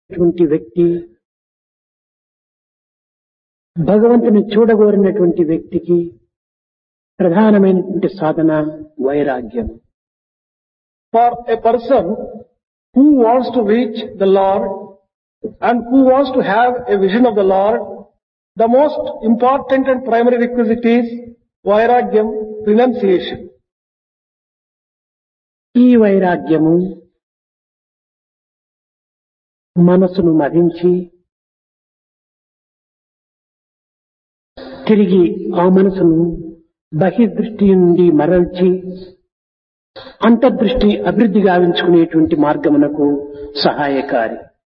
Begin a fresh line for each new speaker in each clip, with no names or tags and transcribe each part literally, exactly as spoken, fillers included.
అటువంటి వ్యక్తి భగవంతుని చూడగోరినటువంటి వ్యక్తికి ప్రధానమైనటువంటి సాధన వైరాగ్యం.
For a person who wants to reach the Lord and who wants to have a vision of the Lord, the most important and primary requisite is vairagyam, renunciation.
ఈ వైరాగ్యము మనసును మదించి తిరిగి ఆ మనసును బహిర్దృష్టి నుండి మరల్చి అంతర్దృష్టి అభివృద్ధి గావించుకునేటువంటి మార్గమునకు సహాయకారి.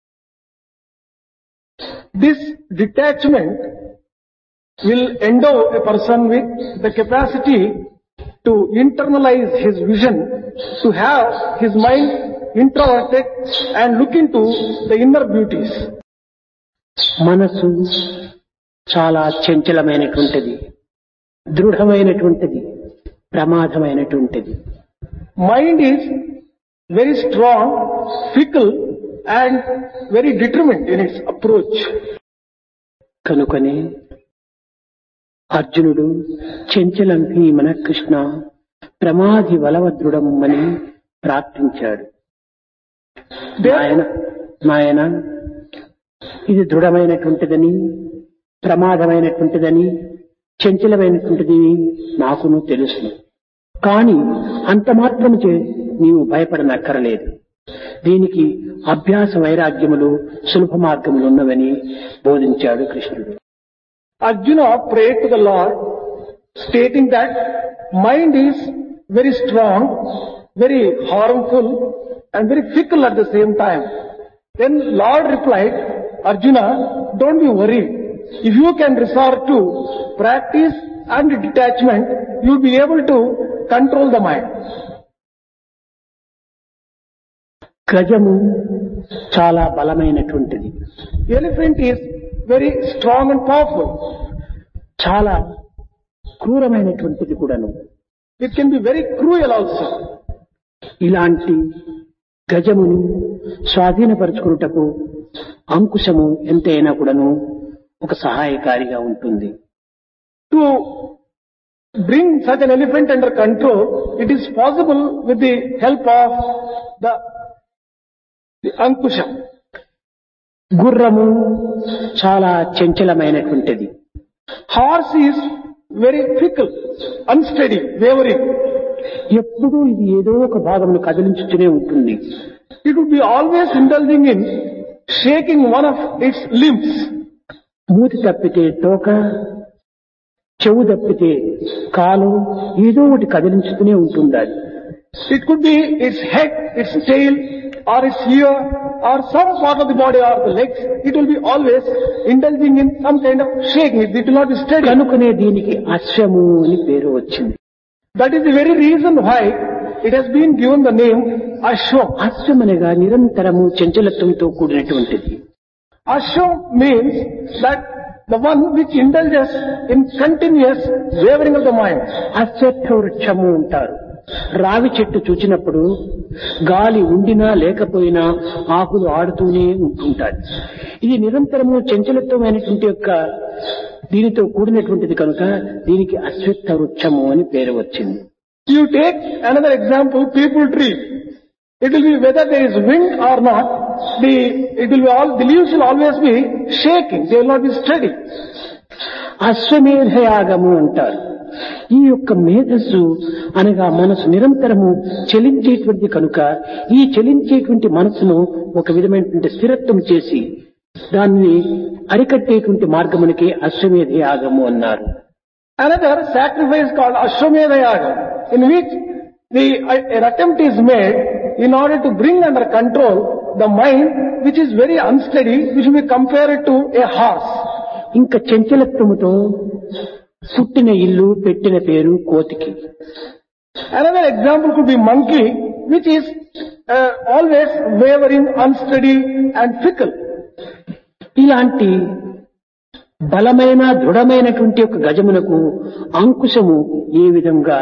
This detachment will endow a person with the capacity to internalize his vision, to have his mind introverted and look into the inner beauties.
మనసు చాలా చంచలమైనటువంటిది, దృఢమైనటువంటిది, ప్రమాదమైనటువంటిది.
Mind is very strong, fickle and very determined in its approach.
కనుకనే అర్జునుడు చంచలం హి మన కృష్ణ ప్రమాది బలవదృఢం అని ప్రార్థించాడు. నాయన నాయన ఇది దృఢమైనటువంటిదని, ప్రమాదమైనటువంటిదని, చంచలమైనటువంటిది నాకును తెలుసు. కానీ అంత మాత్రముచే నీవు భయపడనక్కరలేదు. దీనికి అభ్యాస వైరాగ్యములు సులభ మార్గములు ఉన్నవని బోధించాడు కృష్ణుడు.
Arjuna prayed to the Lord stating that mind is very strong, very harmful and very fickle at the same time. Then Lord replied, Arjuna, don't be worried. If you can resort to practice and detachment, you will be able to control the mind.
గజము చాలా బలమైనటువంటిది.
Elephant is very strong and powerful.
చాలా క్రూరమైనటువంటిది కూడాను.
It can be very cruel also.
ఇలాంటి గజమును స్వాధీనపరుచుకున్నటకు అంకుశము ఎంతైనా కూడాను ఒక సహాయకారిగా ఉంటుంది.
To bring such an elephant under control, it is possible with the help of the, the ankusha.
గుర్రము చాలా చంచలమైనటువంటిది.
Horse is very fickle, unsteady, wavering.
ఎప్పుడూ ఇది ఏదో ఒక భాగమును కదిలించుతూనే ఉంటుంది.
It would be always indulging in shaking one of its limbs.
మూతి తప్పితే తోక, చెవు తప్పితే కాలు, ఏదో ఒకటి కదిలించుతూనే ఉంటుంది.
It could be its head, its tail, or its ear, or some part of the body or the legs. It will be always indulging in some kind of shaking. It will not be steady.
కనుకనే దీనికి అశ్వము అని పేరు వచ్చింది.
That is the very reason why it has been given the name Ashwam.
అశ్వం అనగా నిరంతరము చంచలత్వంతో కూడినటువంటిది.
Ashwam means that the one which indulges in continuous wavering of the mind.
అశ్వత్థ వృక్షము అంటారు. రావి చెట్టు చూచినప్పుడు గాలి ఉండినా లేకపోయినా ఆకులు ఆడుతూనే ఉంటుంటాయి. ఇది నిరంతరము చంచలత్వమైనటువంటి యొక్క దీనితో కూడినటువంటిది కనుక దీనికి అశ్వత్థ వృక్షము అని పేరు వచ్చింది.
You take another example, people tree. It will be whether there is wind or not, the it will be all the leaves will always be shaking. They will not be steady.
అశ్వమేధ యాగము అంటారు. ఈ యొక్క మేధస్సు అనగా మనసు నిరంతరము చలించేటువంటి కనుక ఈ చలించేటువంటి మనసును ఒక విధమైనటువంటి స్థిరత్వం చేసి దాన్ని అరికట్టేటువంటి మార్గమునికి అశ్వమేధ యాగము అన్నారు.
Another sacrifice called Ashwamedha Yaga, in which the an attempt is made in order to bring under control the mind which is very unsteady, which will be compared to a horse.
ఇంకా చంచలత్వముతో పుట్టిన ఇల్లు పెట్టిన పేరు కోతికి.
Another example could be monkey, which is uh, always wavering, unsteady and fickle.
ఇలాంటి బలమైన దృఢమైనటువంటి ఒక గజమునకు అంకుశము ఏ విధంగా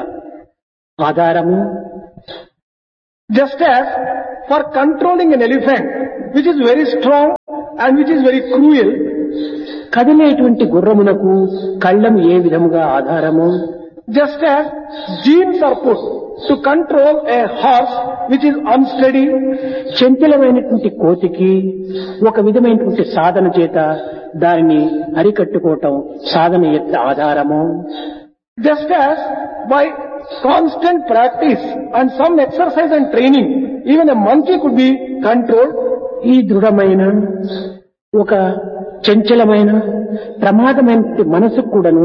ఆధారము.
Just as for controlling an elephant, which is very strong and which is very cruel.
కదిలేటువంటి గుర్రమునకు కళ్ళము ఏ విధముగా ఆధారము,
Just as genes are put to control a horse which is unsteady,
చంచలమైనటువంటి కోతికి ఒక విధమైనటువంటి సాధన చేత దానిని అరికట్టుకోవటం సాధన యొక్క ఆధారము.
just as by constant practice and some exercise and training, even a monkey could be controlled.
ఈ దృఢమైన ఒక చంచలమైన ప్రమాదమైన మనసు కూడాను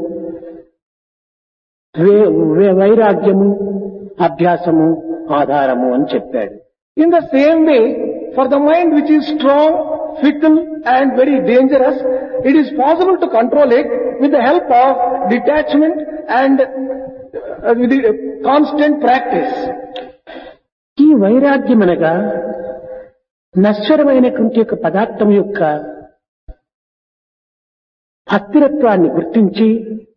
వే- వే- వైరాగ్యము అభ్యాసము ఆధారము అని చెప్పాడు.
In the same way, for the mind which is strong, fickle and very dangerous, it is possible to control it with the help of detachment and uh, with the constant practice.
ఈ వైరాగ్యం అనగా నశ్వరమైనటువంటి యొక్క పదార్థం యొక్క అస్థిరత్వాన్ని గుర్తించి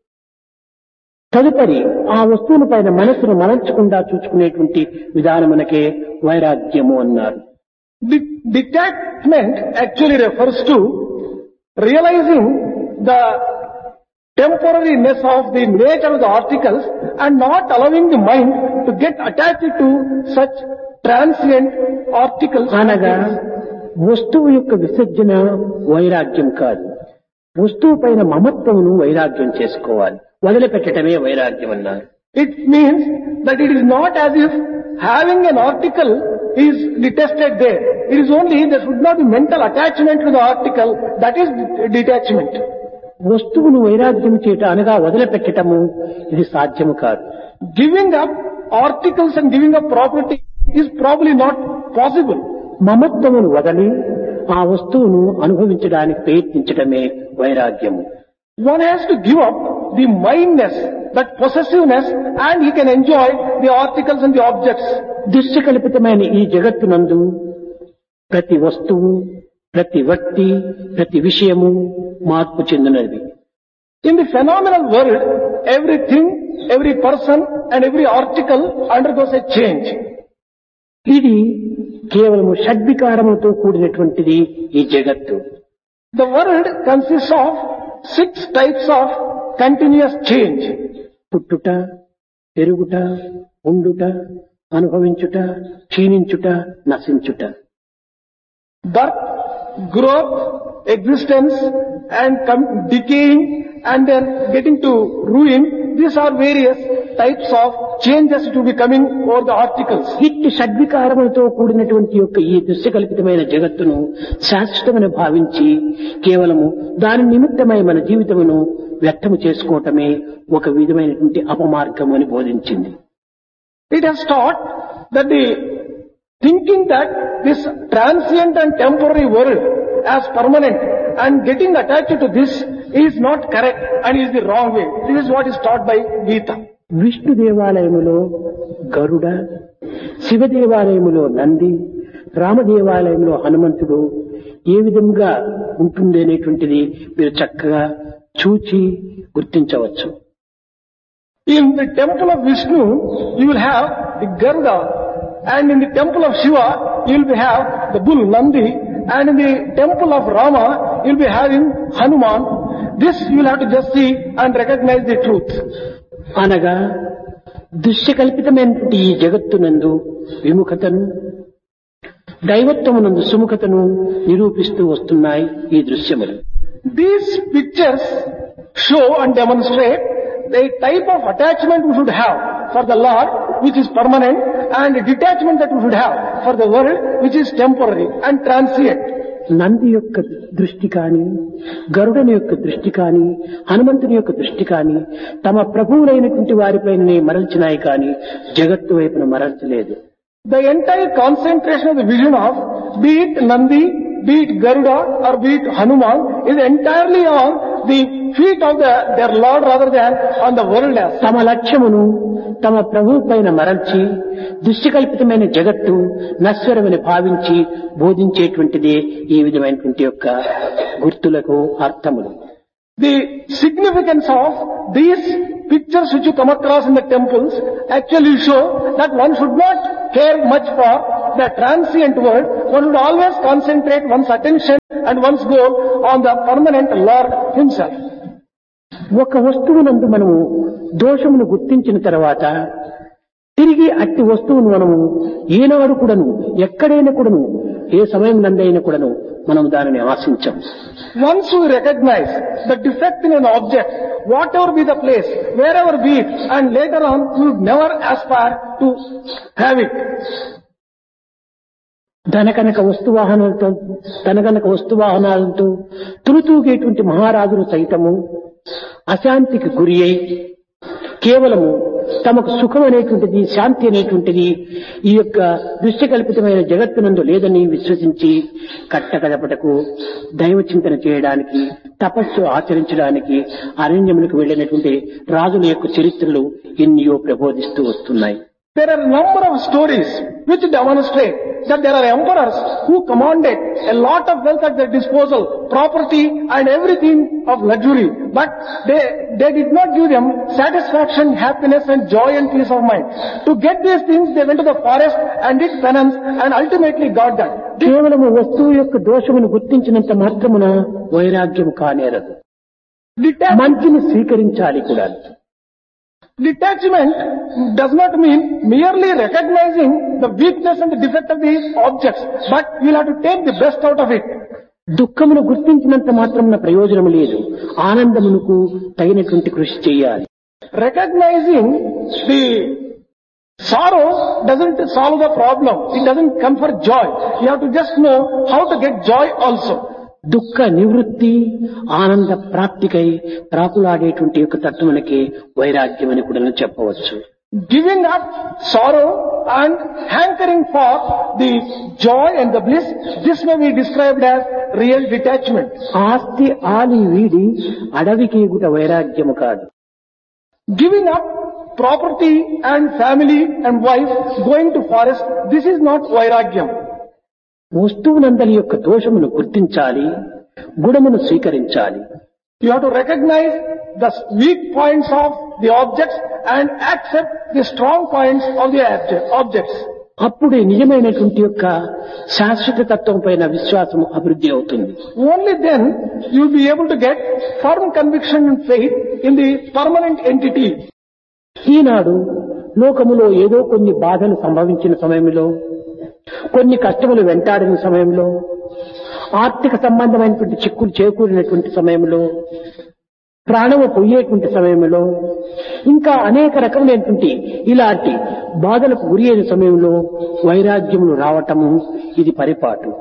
తదుపరి ఆ వస్తువుల పైన మనసును మలర్చకుండా చూసుకునేటువంటి విధానమునకే వైరాగ్యము అన్నారు.
De- detachment actually refers to realizing the temporariness of the nature of the articles and not allowing the mind to get attached to such transient articles.
అనగా వస్తువు యొక్క విసర్జన వైరాగ్యం కాదు, వస్తువు పైన మమత్వమును వైరాగ్యం చేసుకోవాలి, వదిలిపెట్టడమే వైరాగ్యం అన్నారు.
It means that it is not as if having an article is detested there. It is only there should not be mental attachment to the article, that is detachment.
వస్తువును వైరాగ్యం చేయట అనగా వదిలిపెట్టడము ఇది సాధ్యము కాదు.
Giving up articles and giving up property is probably not possible.
మమత్వమును వదలి ఆ వస్తువును అనుభవించడానికి ప్రయత్నించడమే వైరాగ్యము.
One has to give up the mindness, that possessiveness, and he can enjoy the articles and the objects.
దృశ్యకల్పితమైన ఈ జగత్తునందు ప్రతి వస్తువు, ప్రతి వ్యక్తి, ప్రతి విషయము మార్పు చెందినది.
In the phenomenal world, everything, every person and every article undergoes a change.
ఇది కేవలము షడ్వికారములతో కూడినటువంటిది ఈ జగత్తు.
The world consists of six types of continuous change.
పుట్టుట, పెరుగుట, ఉండుట, అనుభవించుట, క్షీణించుట, నశించుట.
Birth, growth, existence and com- decaying and then getting to ruin. These are various types of changes to be coming over the articles.
ఇట్టి షడ్వికారములతో కూడినటువంటి యొక్క ఈ దృశ్యకల్పితమైన జగత్తును శాశ్వతమని భావించి కేవలము దాని నిమిత్తమై మన జీవితమును వ్యర్థము చేసుకోవటమే ఒక విధమైనటువంటి అపమార్గము అని బోధించింది.
It has taught that the thinking that this transient and temporary world as permanent and getting attached to this is not correct and is the wrong way. This is what is taught by Gita.
Vishnu దేవాలయములో గరుడ, శివ దేవాలయములో నంది, రామ దేవాలయంలో హనుమంతుడు ఏ విధంగా ఉంటుంది అనేటువంటిది మీరు చక్కగా చూచి గుర్తించవచ్చు.
In the temple of Vishnu, you will have the Garuda, and in the temple of Shiva, you will have the bull Nandi, and in the temple of Rama, you will be having Hanuman. This you will have to just see and recognize the truth.
అనగా దృశ్యకల్పితమైనటువంటి ఈ జగత్తునందు విముఖతను, దైవత్వమునందు సుముఖతను నిరూపిస్తూ వస్తున్నాయి ఈ దృశ్యములు.
These pictures show and demonstrate the type of attachment we should have for the Lord, which is permanent, and detachment that we should have for the world, which is temporary and transient.
Nandi యొక్క దృష్టి కాని, గరుడని యొక్క దృష్టి కాని, హనుమంతుని యొక్క దృష్టి కాని తమ ప్రభువులైనటువంటి వారిపైనే మరల్చినాయి కాని జగత్తు వైపున మరల్చలేదు.
The entire concentration of the vision of, be it Nandi, be it Garuda or be it Hanuman, is entirely on the feet of the, their Lord rather than on the world as such.
తమ లక్ష్యమును తమ ప్రభువు పైన మరల్చి దృశ్యకల్పితమైన జగత్తు నశ్వరమని భావించి బోధించేటువంటిదే ఈ విధమైనటువంటి యొక్క గుర్తులకు అర్థములు.
The significance of these pictures which you come across in the temples actually show that one should not care much for the transient world, one would always concentrate one's attention and one's goal on the permanent Lord himself.
ఒక వస్తువునందు మనము దోషమును గుర్తించిన తర్వాత తిరిగి అట్టి వస్తువును మనము ఏనాడు కూడాను ఎక్కడైనా కూడాను ఏ సమయం నందైనా కూడాను మనం దానిని ఆశించం.
Once we recognize the defect in an object, whatever be the place, wherever be it, and later on we would never aspire to have it.
ధనకనక వస్తువాహనాలతో ధనకనక వస్తువాహనాలతో తులుతూగేటువంటి మహారాజులు సైతము అశాంతికి గురి అయి కేవలము తమకు సుఖం అనేటువంటిది శాంతి అనేటువంటిది ఈ యొక్క దృశ్యకల్పితమైన జగత్తునందు లేదని విశ్వసించి కట్టకడపటకు దైవ చింతన చేయడానికి తపస్సు ఆచరించడానికి అరణ్యములకు వెళ్ళినటువంటి రాజుల యొక్క చరిత్రలు ఎన్నో ప్రబోధిస్తూ వస్తున్నాయి.
There are a number of stories which demonstrate that there are emperors who commanded a lot of wealth at their disposal, property and everything of luxury, but they, they did not give them satisfaction, happiness and joy and peace of mind. To get these things, they went to the forest and did penance and ultimately got that.
కేవలము వస్తువు యొక్క దోషమును గుర్తించినంత మాత్రమున వైరాగ్యము కానేరదు. మంచిని స్వీకరించాలి కూడా.
Detachment does not mean merely recognizing the weakness and the defect of these objects, but you will have to take the best out of it.
దుఃఖమును గుర్తించినంత మాత్రమున ప్రయోజనం లేదు. ఆనందమునకు తగినటువంటి కృషి చేయాలి.
Recognizing the sorrow doesn't solve the problem. It doesn't come for joy. You have to just know how to get joy also.
దుఃఖ నివృత్తి ఆనంద ప్రాప్తికై ప్రాకులాడేటువంటి యొక్క తత్వమునకి వైరాగ్యం అని కూడా చెప్పవచ్చు.
Giving up sorrow and hankering for the joy and the bliss, this may be described as real detachment.
ఆస్తి ఆలి వీడి అడవికి గుట వైరాగ్యము కాదు.
Giving up property and family and wife, going to forest, this is not vairagyam.
వస్తువునందలి యొక్క దోషమును గుర్తించాలి, గుణమును స్వీకరించాలి.
You have to recognize the weak points of the objects and accept the strong points of the objects.
అప్పుడే నిజమైనటువంటి యొక్క శాశ్వత తత్వం పైన విశ్వాసం అభివృద్ధి అవుతుంది.
Only then you will be able to get firm conviction and faith in the permanent entity.
ఈనాడు లోకములో ఏదో కొన్ని బాధలు సంభవించిన సమయంలో, కొన్ని కష్టములు వెంటాడిన సమయంలో, ఆర్థిక సంబంధమైనటువంటి చిక్కులు చేకూరినటువంటి సమయంలో, ప్రాణము పోయేటువంటి సమయంలో, ఇంకా అనేక రకములైనటువంటి ఇలాంటి బాధలకు గురి అయిన సమయంలో వైరాగ్యములు రావటము ఇది పరిపాటు.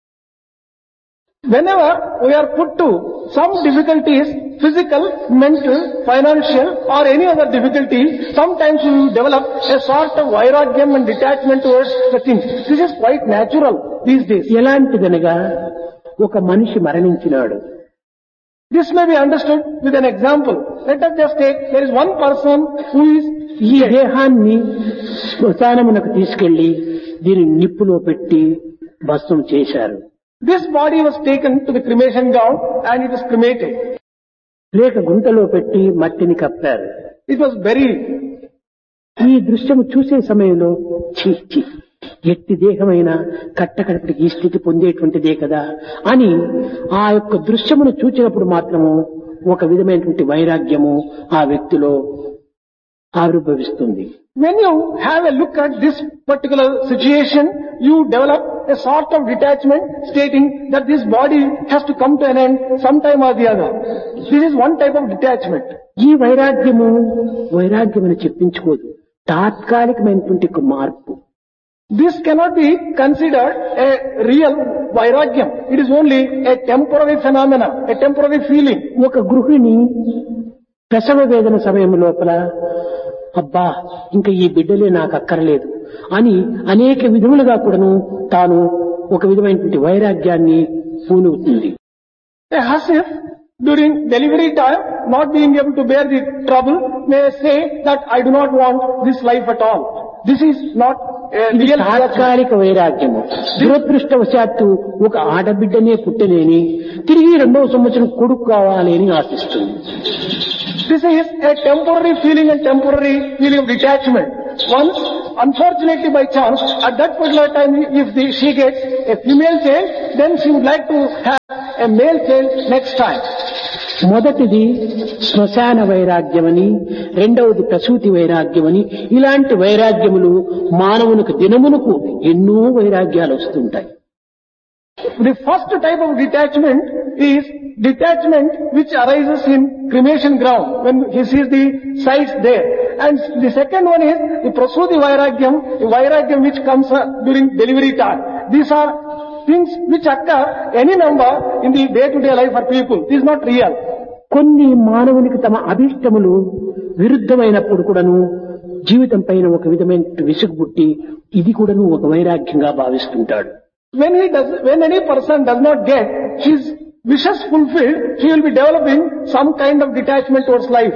Whenever we are put to some difficulties, physical, mental, financial or any other difficulty, sometimes we will develop a sort of vairagyam and detachment towards the things. This is quite natural these days.
ఎలాంటిదనగా ఒక మనిషి మరణించినాడు.
This may be understood with an example. Let us just take, there is one person who is
ఈ దేహాన్ని శ్మశానమునకు తీసుకెళ్లి దీని నిప్పులో పెట్టి భస్మం చేశారు.
This body was taken to the cremation ground and it was cremated.
లేక గుంటలో పెట్టి మట్టిని కప్పారు.
It was buried.
ఈ దృశ్యము చూసే సమయంలో ఛీ ఛీ ఎట్టి దేహమైన కట్టకడపటికి ఈ స్థితి పొందేటువంటిదే కదా అని ఆ యొక్క దృశ్యమును చూచినప్పుడు మాత్రము ఒక విధమైనటువంటి వైరాగ్యము ఆ వ్యక్తిలో ఆవిర్భవిస్తుంది.
When you have a look at this particular situation, you develop a sort of detachment stating that this body has to come to an end sometime or the other. This is one type of detachment.
ఈ వైరాగ్యము వైరాగ్యమని చెప్పించుకోదు, తాత్కాలికమైనటువంటి ఒక మార్పు.
This cannot be considered a real vairagyam. It is only a temporary phenomenon, a temporary feeling.
ఒక గృహిణి ప్రసవ వేదన సమయం లోపల అబ్బా ఇంకా ఈ బిడ్డలే నాకు అక్కర్లేదు అని అనేక విధములుగా కూడాను తాను ఒక విధమైనటువంటి వైరాగ్యాన్ని పూనుతుంది.
A husband during delivery time, not being able to bear the trouble, may say that I do not want this life at all. This is not a real
తాత్కాలిక వైరాగ్యము. దురదృష్టవశాత్తు ఒక ఆడబిడ్డనే పుట్టలేని తిరిగి రెండవ సంవత్సరం కొడుకు కావాలి అని ఆశిస్తుంది.
This is a temporary feeling and temporary feeling of detachment. Once unfortunately by chance, at that particular time, if the, she gets a female child, then she would like to have a male child next time.
మొదటిది శ్మశాన వైరాగ్యమని, రెండవది ప్రసూతి వైరాగ్యమని, ఇలాంటి వైరాగ్యములు మానవునికి దినమునకు ఎన్నో వైరాగ్యాలు వస్తుంటాయి.
The first type of detachment is detachment which arises in cremation ground when he sees the sights there. And the second one is the prasuti vairagyam, the vairagyam which comes uh, during delivery time. These are things which occur any number in the day-to-day life for people. This is not real.
కొన్ని మానవునికి తమ అభిష్టములు విరుద్ధమైనప్పుడు కూడాను జీవితం పైన ఒక విధమైన విసుగు పుట్టి ఇది కూడాను ఒక వైరాగ్యంగా భావిస్తుంటాడు.
When he does, when any person does not get his wishes fulfilled, he will be developing some kind of detachment towards life.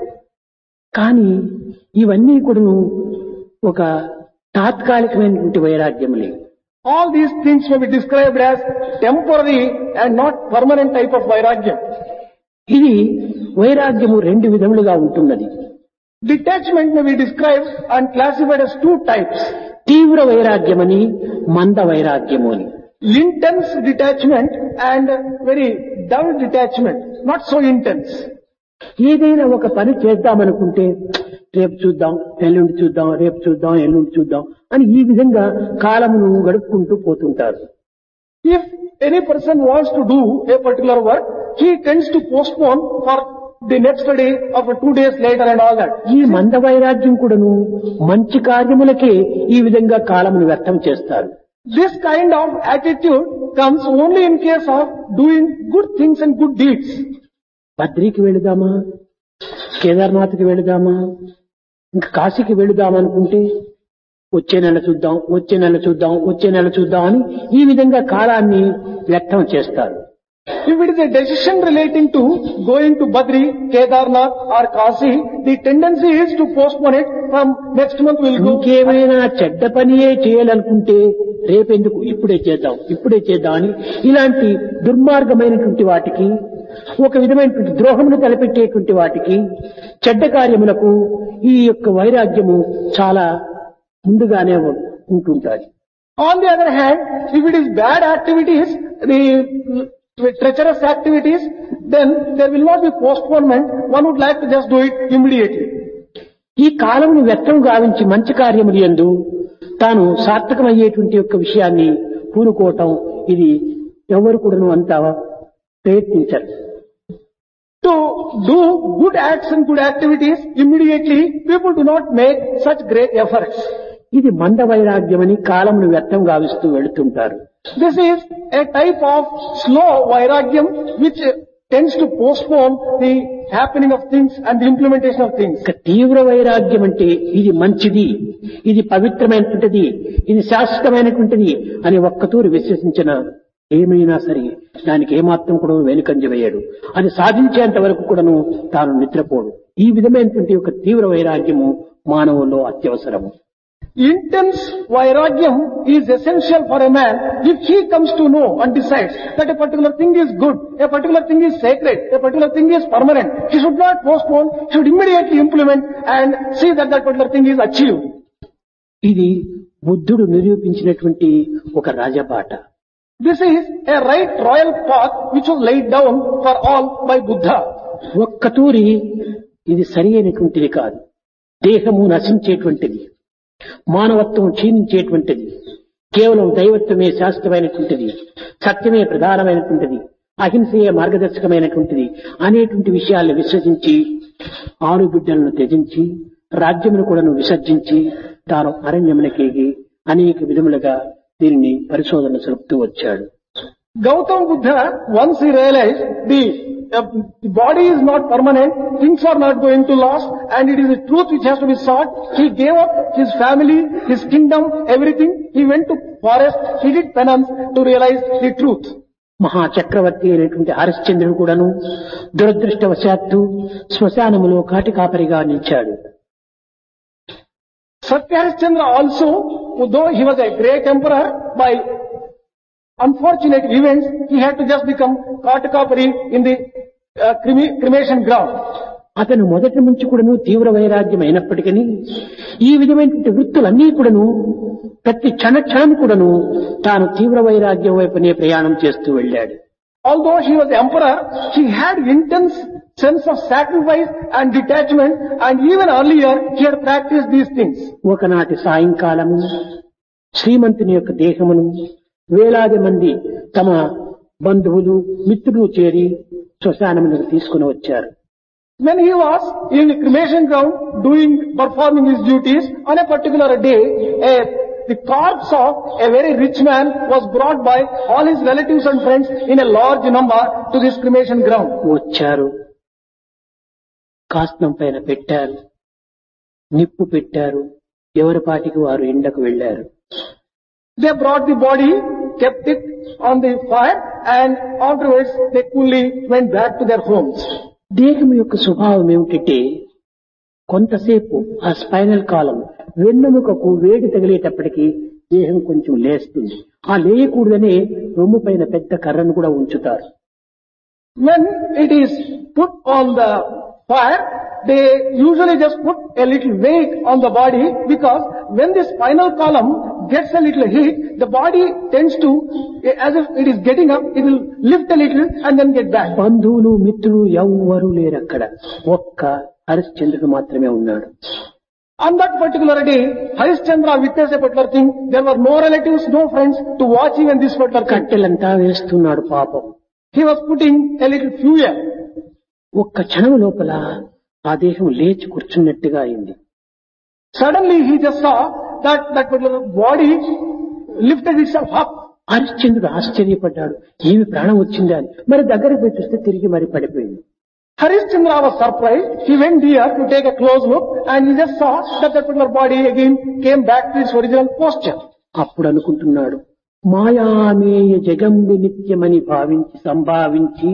కానీ ఇవన్నీ కూడాను ఒక తాత్కాలికమైనటువంటి వైరాగ్యములే.
All these things may be described as temporary and not permanent type of vairagyam.
ఇది వైరాగ్యము రెండు విధములుగా ఉంటున్నది.
Detachment may be described and classified as two types.
తీవ్ర వైరాగ్యమని, మంద వైరాగ్యము అని.
Intense detachment and very dull detachment, not so intense.
ఏదైనా ఒక పని చేద్దామనుకుంటే రేపు చూద్దాం, ఎల్లుండి చూద్దాం, రేపు చూద్దాం, ఎల్లుండి చూద్దాం అని ఈ విధంగా కాలమును గడుపుకుంటూ పోతుంటారు.
If any person wants to do a particular work, he tends to postpone for the next day or for two days later and all that.
ఈ మంద వైరాగ్యం కూడాను మంచి కార్యములకే ఈ విధంగా కాలమును వ్యర్థం చేస్తారు.
This kind of attitude comes only in case of doing good things and good deeds.
బద్రీకి వెళుదామా, కేదార్నాథ్కి వెళుదామా, ఇంకా కాశీకి వెళుదామనుకుంటే వచ్చే నెల చూద్దాం, వచ్చే నెల చూద్దాం, వచ్చే నెల చూద్దాం అని ఈ విధంగా కాలాన్ని వ్యర్థం చేస్తారు.
If it is a decision relating to going to Badri, Kedarnath or Kashi, the tendency is to postpone it from next month we'll go.
ఇంకేమైనా చెడ్డ పనియే చేయాలనుకుంటే రేపెందుకు, ఇప్పుడే చేద్దాం, ఇప్పుడే చేద్దాం అని ఇలాంటి దుర్మార్గమైనటువంటి వాటికి, ఒక విధమైనటువంటి ద్రోహమును తలపెట్టేటువంటి వాటికి, చెడ్డ కార్యములకు ఈ యొక్క వైరాగ్యము చాలా ముందుగానే ఉంటుంటాయి.
On the other hand, if it is bad activities, the treacherous activities, then there will not be postponement. One would like to just do it immediately.
ఈ కాలమును వ్యర్థం గావించి మంచి కార్యములు యందు తాను సార్థకమయ్యేటువంటి యొక్క విషయాన్ని పూనుకోవటం, ఇది ఎవరు కూడాను అంత ప్రయత్నించరు.
To do good acts and good activities immediately, people do not make such great efforts.
ఇది మంద వైరాగ్యమని కాలమును వ్యర్థం గావిస్తూ వెళుతుంటారు.
This is a type of slow vairagyam which tends to postpone the happening of things and the implementation of things.
ఇక తీవ్ర వైరాగ్యం అంటే ఇది మంచిది, ఇది పవిత్రమైనటువంటిది, ఇది శాశ్వతమైనటువంటిది అని ఒక్కతూరి విశ్వసించిన ఏమైనా సరే దానికి ఏమాత్రం కూడా వెనుకంజ వేయడు. అది సాధించేంత వరకు కూడాను తాను నిద్రపోడు. ఈ విధమైనటువంటి ఒక తీవ్ర వైరాగ్యము మానవుల్లో అత్యవసరము.
Intense vairagyam is essential for a man if he comes to know and decides that a particular thing is good, a particular thing is sacred, a particular thing is permanent. He should not postpone, he should immediately implement and see that that particular thing is achieved.
ఇది బుద్ధుడు నిరూపించినటువంటి ఒక రాజబాట.
This is a right royal path which was laid down for all by Buddha.
ఒక్కతూరి ఇది సరి అయినటువంటిది కాదు. దేహము నశించేటువంటిది, మానవత్వం క్షీణించేటువంటిది, కేవలం దైవత్వమే శాశ్వతమైనటువంటిది, సత్యమే ప్రధానమైనటువంటిది, అహింసయే మార్గదర్శకమైనటువంటిది అనేటువంటి విషయాలను విశ్వసించి ఆరు బిడ్డలను త్యజించి రాజ్యమును కూడాను విసర్జించి తాను అరణ్యమునకేగి అనేక విధములుగా దీనిని పరిశోధన సలుపుతూ వచ్చాడు.
Gautama Buddha, once he realized the, uh, the body is not permanent, things are not going to last, and it is the truth which has to be sought, he gave up his family, his kingdom, everything. He went to forest, he did penance to realize the truth.
మహా చక్రవర్తి అయినటువంటి హరిశ్చంద్రుడు కూడాను దురదృష్టవశాత్తు శ్మశానములో కాటి కాపరిగా నిలిచాడు.
Satya Harishchandra also, though he was a great emperor, by unfortunate events, he had to just become Katakapari in the uh, cremation ground.
అతను మొదటి నుంచి కూడాను తీవ్ర వైరాగ్యం అయినప్పటికీ ఈ విధమైనటువంటి వృత్తులన్నీ కూడాను ప్రతి క్షణ క్షణం కూడాను తాను తీవ్ర వైరాగ్యం వైపునే ప్రయాణం చేస్తూ వెళ్ళాడు.
Although he was emperor, he had intense sense of sacrifice and detachment, and even earlier he had practiced these things.
ఒకనాటి సాయంకాలము శ్రీమంతుని యొక్క దేహమును వేలాది మంది తమ బంధువులు మిత్రులు చేరి శ్మశానమునకు తీసుకుని వచ్చారు.
When he was in the cremation ground doing, performing his duties, on a particular day, a, the corpse of a very rich man was brought by all his relatives and friends in a large number to this cremation ground.
వచ్చారు, కాస్తం పైన పెట్టారు, నిప్పు పెట్టారు, ఎవరి పాటికి వారు ఎండకు వెళ్లారు.
They brought the body, kept it on the fire, and afterwards they coolly went back to their homes.
దేహం యొక్క స్వభావం ఏమిటంటే కొంతసేపు ఆ స్పైనల్ కాలం వెన్నెముకకు వేడి తగిలేటప్పటికీ దేహం కొంచెం లేస్తుంది. ఆ లేయకూడదనే రొమ్ము పైన పెద్ద కర్రను కూడా ఉంచుతారు.
When it is put on the fire, they usually just put a little weight on the body, because when the spinal column gets a little heat, the body tends to, as if it is getting up, it will lift a little and then get back.
బంధువులు మిత్రులు ఎవ్వరూ లేరు అక్కడ. ఒక్క హరిశ్చంద్రుడు మాత్రమే ఉన్నాడు.
On that particular day, Harishchandra witnessed a particular thing. There were no relatives, no friends to watch even this particular thing.
కట్టెలంతా వేస్తున్నాడు పాపం.
He was putting a little fuel.
ఒక్క క్షణం లోపల ఆ దేహం లేచి కూర్చున్నట్టుగా అయింది.
Suddenly he just saw that that particular body lifted itself up.
హరిశ్చంద్రుడు ఆశ్చర్యపడ్డాడు, ఏమి ప్రాణం వచ్చిందా అని. మరి దగ్గరకు పోయి చూస్తే తిరిగి మరి పడిపోయింది.
Harishchandra was surprised. He went here to take a close look, and he just saw that that particular body again came back to its original posture.
అప్పుడు అనుకుంటున్నాడు, మాయామేయ జగంబి నిత్యమని భావించి సంభావించి.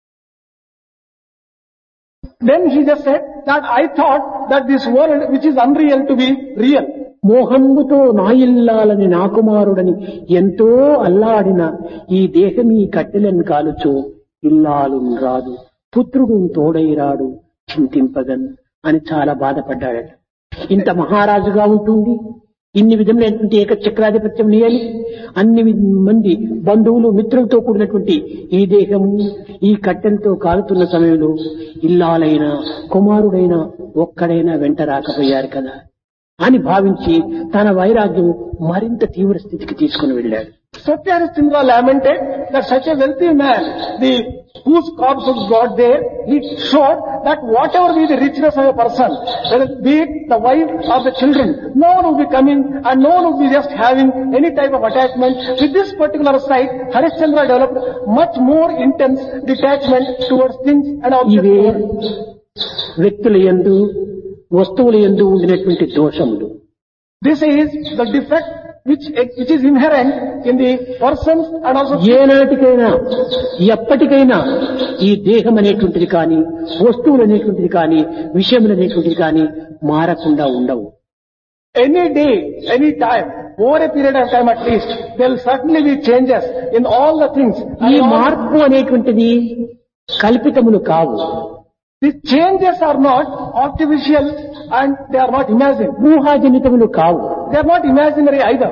Then he just said that I thought that this world which is unreal to be real.
మోహంబుతో నాయిల్లాలని నాకుమారుడని ఎంతో అల్లాడిన ఈ దేహం ఈ కట్టెలను కాలుచు ఇల్లాలు రాదు, పుత్రుడు తోడైరాడు చింతింపగన్ అని చాలా బాధపడ్డాడట. ఇంత మహారాజుగా ఉంటుంది, ఇన్ని విధములైనటువంటి ఏకచక్రాధిపత్యం నియలి అన్ని మంది బంధువులు మిత్రులతో కూడినటువంటి ఈ దేహం ఈ కట్టెలతో కాలుతున్న సమయంలో ఇల్లాలైనా కుమారుడైనా ఒక్కడైనా వెంట రాకపోయారు కదా అని భావించి తన వైరాగ్యం మరింత తీవ్ర స్థితికి తీసుకుని వెళ్ళాడు.
Satya Harishchandra lamented that such a wealthy man, the whose corpse was brought there, he showed that whatever be the richness of a person, whether be it the wife or the children, no one will be coming and no one will be just having any type of attachment. With this particular sight, Harishchandra developed much more intense detachment towards things and
ఇవే
objects.
వ్యక్తుల యందు వస్తువుల యందు ఉండినటువంటి దోషములు.
This is the defect which which is inherent in the persons and also.
ఏనాటికైనా ఎప్పటికైనా ఈ దేహం అనేటువంటిది కానీ వస్తువులు అనేటువంటిది కానీ విషయములు అనేటువంటిది కానీ మారకుండా ఉండవు.
Any day, any time, over a period of time at least, there will certainly be changes in all the things.
ఈ మార్పు అనేటువంటిది కల్పితములు కావు.
These changes are not artificial and they are not imagined.
ఊహాజనితములు కావు.
They are not imaginary either.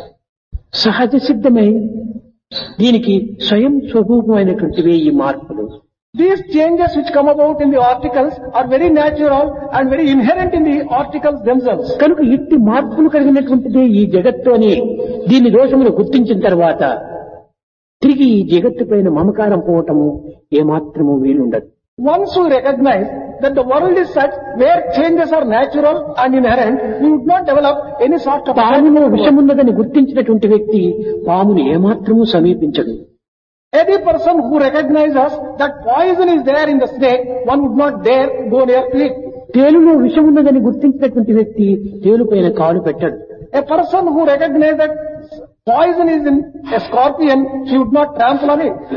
సహజ సిద్ధమై దీనికి స్వయం స్వరూపమైనటువంటివే ఈ మార్పులు.
These changes which come about in the articles are very natural and very inherent in the articles themselves.
కనుక ఇట్టి మార్పులు కలిగినటువంటిదే ఈ జగత్తు అని దీని దోషములు గుర్తించిన తర్వాత తిరిగి ఈ జగత్తు పైన మమకారం పోవటము ఏమాత్రము వీలుండదు.
Once we recognize that the world is such where changes are natural and inherent, we would not develop any sort of.
పాములో విషమున్నదని గుర్తించినటువంటి వ్యక్తి పాముని ఏమాత్రము సమీపించడు.
Any person who recognizes that poison is there in the snake, one would not dare go near to it.
తేలులో విషమున్నదని గుర్తించినటువంటి వ్యక్తి తేలుపైన కాలు పెట్టడు.
A person who recognizes that poison is in a scorpion, he would not trample on it.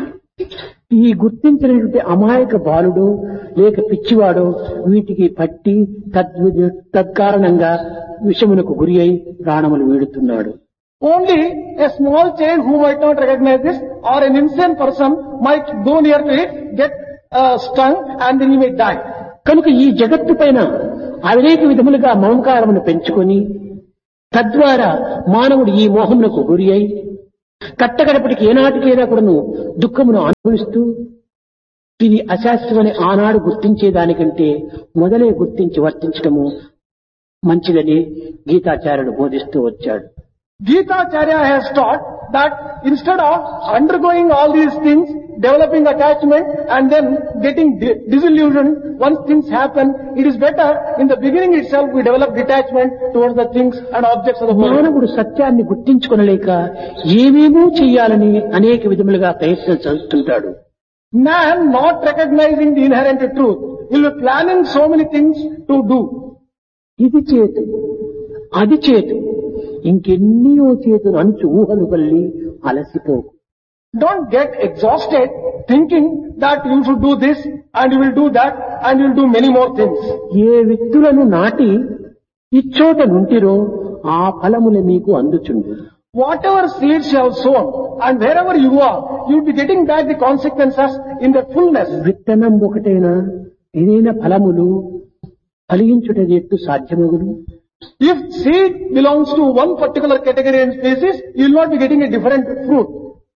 ఈ గుర్తించినటువంటి అమాయక బాలుడు లేక పిచ్చివాడు వీటికి పట్టి తద్ తత్కారణంగా విషమునకు గురి అయి ప్రాణములు వీడుతున్నాడు.
Only a small child who might not recognize this, or an insane person might go near to it, get uh, stung, and then he may die.
కనుక ఈ జగత్తు పైన అనేక విధములుగా మమకారమును పెంచుకొని తద్వారా మానవుడు ఈ మోహమునకు గురి అయి కట్టగడపటికి ఏనాటికైనా కూడాను దుఃఖమును అనుభవిస్తూ ఇది అశాస్త్రమని ఆనాడు గుర్తించేదానికంటే మొదలే గుర్తించి వర్తించడము మంచిదని గీతాచార్యుడు బోధిస్తూ వచ్చాడు.
Gitacharya has taught that instead of undergoing all these things, developing attachment and then getting di- disillusioned once things happen, it is better in the beginning itself we develop detachment towards the things and objects of the world.
మానవుడు సత్యాన్ని గుర్తించుకొనలేక ఏమేమో చెయ్యాలని అనేక విధములుగా ప్రయత్నం చేస్తుంటాడు.
Man not recognizing the inherent truth, he will be planning so many things to do.
ఇది చేతు అది చేతు ఇంకెన్నో చేతులు అంచు ఊహలు Valli అలసిపోకు.
Don't get exhausted thinking that you should do this and you will do that and you will do many more things.
ఏ విత్తులను నాటి ఇచ్చోట నుంటిరో ఆ ఫలములు మీకు అందుచుండు.
Whatever seeds you have sown and wherever you are, you will be getting back the consequences in their fullness.
విత్తనం ఒకటైనా ఏదైనా ఫలములు ఫలించుట ఎట్టు సాధ్యమగును?
If seed belongs to one particular category and species, you will not be getting a different fruit.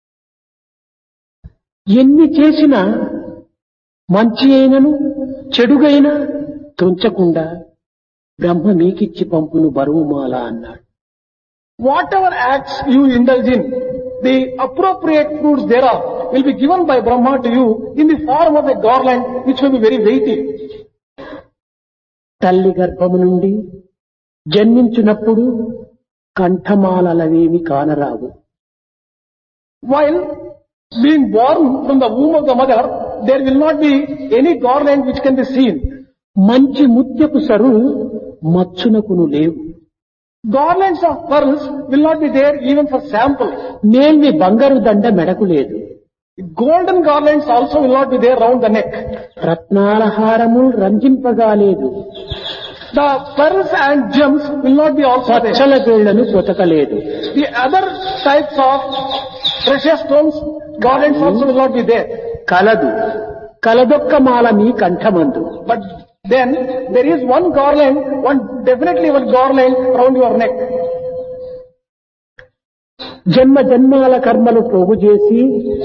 ఎన్ని చేసినా మంచి అయినను చెడుగైనా తుంచకుండా బ్రహ్మ మీకిచ్చి పంపును బరువుమాల అన్నాడు.
Whatever acts you indulge in, the appropriate fruits thereof will be given by Brahma to you in the form of a garland which will be very weighty.
తల్లి గర్భము నుండి జన్మించినప్పుడు కంఠమాలవేమి కానరావు.
While being born from the womb of the mother, there will not be any garland which can be seen.
మంచి ముత్యపు sir మచ్చునకును లేవు.
Garlands of pearls will not be there even for sample.
మేల్వి బంగారు దండ మెడకు లేదు.
Golden garlands also will not be there round the neck.
రత్నాల హారము రంజింపగాలేదు.
The pearls and gems will not be also there.
Pachchala పేళ్లను పొతకలేదు.
The other types of precious stones, garlands also will not be there.
కలదు కలదొక్క మాల మీ కంఠమందు.
But then there is one garland, one definitely one garland around your neck.
జన్మ జన్మాల కర్మలు పోగు చేసి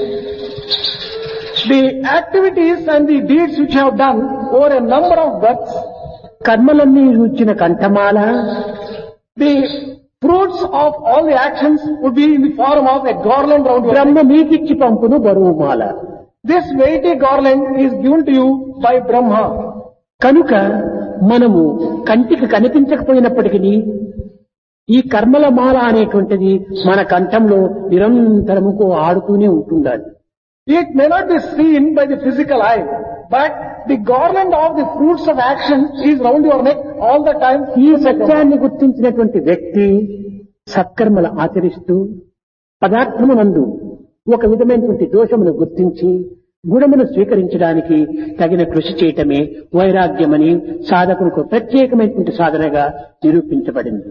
The activities and the deeds which you have done over a number of births,
కర్మలన్నీ చూచిన కంఠమాల
the fruits of all the actions would be in the form of a garland around your neck.
బ్రహ్మ మీకిచ్చి పంపును బరువుమాల.
This weighty garland is given to you by Brahma.
కనుక మనము కంటికి కనిపించకపోయినప్పటికీ ఈ కర్మల మాల అనేటువంటిది మన కంఠంలో నిరంతరముకు ఆడుతూనే ఉంటుండాలి.
It may not be seen by the physical eye, but the garland of the fruits of action is round your neck all the time.
ఈ సత్యాన్ని గుర్తించినటువంటి వ్యక్తి సత్కర్మలు ఆచరిస్తూ పదార్థమునందు ఒక విధమైనటువంటి దోషమును గుర్తించి గుణమును స్వీకరించడానికి తగిన కృషి చేయటమే వైరాగ్యమని సాధకులకు ప్రత్యేకమైనటువంటి సాధనగా నిరూపించబడింది.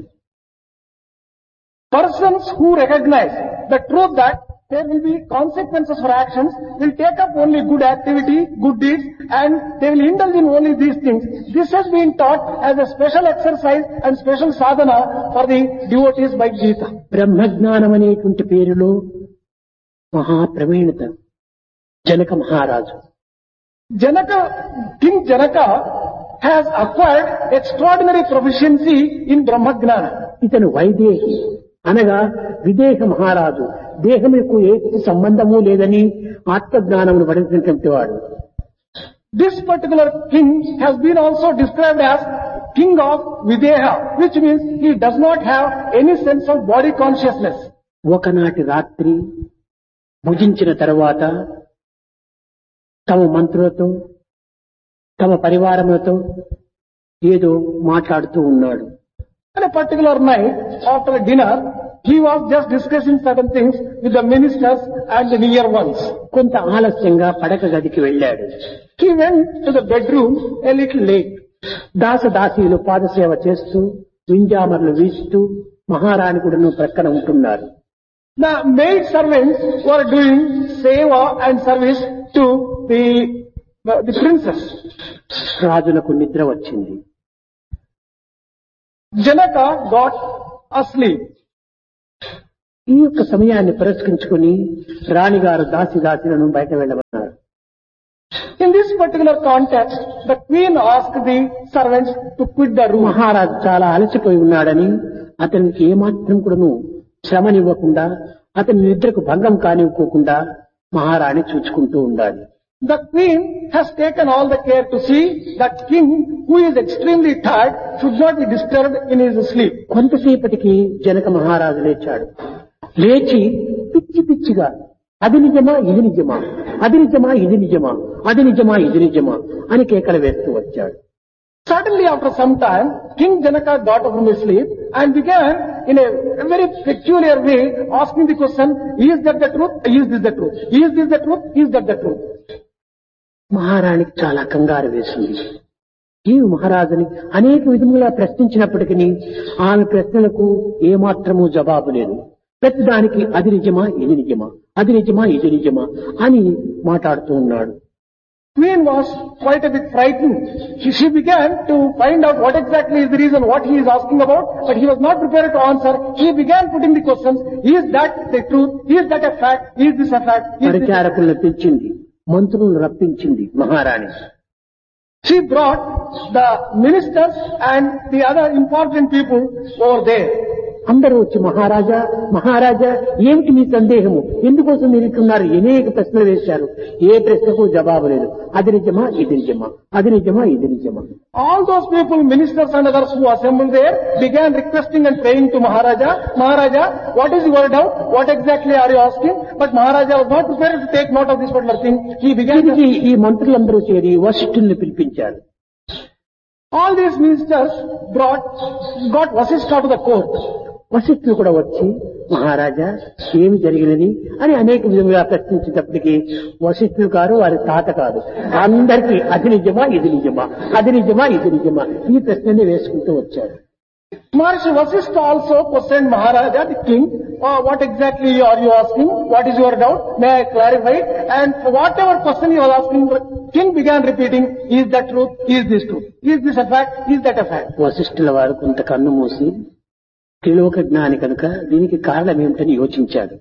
Persons who recognize the truth that there will be consequences for actions will take up only good activity, good deeds, and they will indulge in only these things. This has been taught as a special exercise and special sadhana for the devotees by Gita.
బ్రహ్మజ్ఞానం అనేటువంటి పేరులో మహాప్రవీణత జనక మహారాజు.
Janaka, King Janaka has acquired extraordinary proficiency in Brahmagnana.
ఇతను వైదేహి అనగా విదేహ మహారాజు. దేహముకు ఏ సంబంధము లేదని ఆత్మజ్ఞానమును పడినటువంటి వాడు.
This particular king has been also described as king of Videha, which means he does not have any sense of body consciousness.
ఒకనాటి రాత్రి భుజించిన తర్వాత తమ మంత్రులతో తమ పరివారములతో ఏదో మాట్లాడుతూ ఉన్నాడు.
On a particular night, after dinner, he was just discussing certain things with the ministers and the near ones.
కొంత ఆలస్యంగా పడక గదికి వెళ్ళాడు.
He went to the bedroom a little late.
దాసదాసీలు పాదసేవ చేస్తూ వింజామర్లు వీస్తూ మహారాణి కూడాను ప్రక్కన ఉంటున్నారు.
The maid servants were doing seva and service to the the, the princess.
రాజులకు నిద్ర వచ్చింది.
Janaka got asleep.
ఈ యొక్క సమయాన్ని పురస్కరించుకుని రాణిగారు దాసి దాసులను బయట వెళ్ళమన్నారు.
In this particular context, the queen asked the servants to quit the room.
మహారాజు చాలా అలసిపోయి ఉన్నాడని అతనికి ఏమాత్రం కూడాను శ్రమనివ్వకుండా అతని నిద్రకు భంగం కానివ్వకుండా మహారాణి చూసుకుంటూ ఉండాలి.
The queen has taken all the care to see that king, who is extremely tired, should not be disturbed in his sleep.
కొంతసేపటికి జనక మహారాజు లేచాడు. లేచి పిచ్చి పిచ్చిగా అది నిజమా ఇది నిజమా అది నిజమా ఇది నిజమా అది నిజమా ఇది నిజమా అని కేకలు వేస్తూ వచ్చాడు.
Suddenly, after some time, King Janaka got up from his sleep and began in a very peculiar way asking the question, is that the truth? Is this the truth? Is this the truth? Is that the truth?
మహారాణికి చాలా కంగారు వేసింది. ఈ మహారాజుని అనేక విధములుగా ప్రశ్నించినప్పటికీ ఆమె ప్రశ్నలకు ఏమాత్రమూ జవాబు లేదు. ప్రతిదానికి అది నిజమా ఇది నిజమా అది నిజమా ఇది నిజమా అని మాట్లాడుతూ ఉన్నాడు.
Queen was quite a bit frightened. She, she began to find out what exactly is the reason, what he is asking about, but he was not prepared to answer. He began putting the questions, is that the truth? Is that a fact? Is this a fact? Is this...
పరిచారకులను పిలిచింది, మంత్రులను రప్పించింది మహారాణి.
She brought the ministers and the other important people over there.
అందరూ వచ్చి మహారాజా మహారాజా ఏమిటి మీ సందేహము, ఎందుకోసం మీరు ఇట్టున్నారు, అనేక ప్రశ్నలు వేశారు. ఏ ప్రశ్నకు జవాబు లేదు. అది నిజమా ఇది నిజమా అది నిజమా ఇది నిజమా.
All those people, ministers and others who assembled there, began requesting and praying to Maharaja, Maharaja, what is your doubt? What exactly are you asking? But Maharaja was not prepared to take note of this particular thing. He began
దీనికి ఈ మంత్రులందరూ చేరి వశిష్ఠుల్ని పిలిపించారు.
All these ministers brought, got Vasishtha to the court.
వశిష్ఠులు కూడా వచ్చి మహారాజా ఏమి జరిగినది అని అనేక విధంగా ప్రశ్నించేటప్పటికీ వశిష్ఠులు గారు వారి తాత కాదు, అందరికీ అది నిజమా ఇది నిజమా అది నిజమా ఇది నిజమా ఈ ప్రశ్నని వేసుకుంటూ వచ్చారు.
Maharishi Vasishtha also questioned Maharaja, the king, uh, what exactly are you asking? What is your doubt? May I clarify it? And whatever question he was asking, the king began repeating, is that truth? Is this truth? Is this a fact? Is that a fact?
వశిష్ఠుల వారు కొంత కన్ను మూసి త్రిలోక జ్ఞాని కనుక దీనికి కారణం ఏమిటని యోచించాడు.